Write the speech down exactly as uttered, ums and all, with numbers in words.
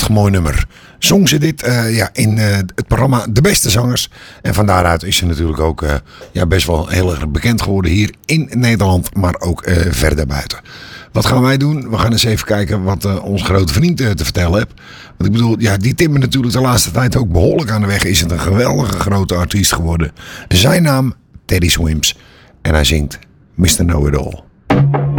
prachtig mooi nummer. Zong ze dit uh, ja, in uh, het programma De Beste Zangers. En van daaruit is ze natuurlijk ook uh, ja, best wel heel erg bekend geworden hier in Nederland. Maar ook uh, verder buiten. Wat gaan wij doen? We gaan eens even kijken wat uh, onze grote vriend uh, te vertellen heeft. Want ik bedoel, ja, die timmert natuurlijk de laatste tijd ook behoorlijk aan de weg. Is het een geweldige grote artiest geworden. Zijn naam Teddy Swims. En hij zingt mister Know It All.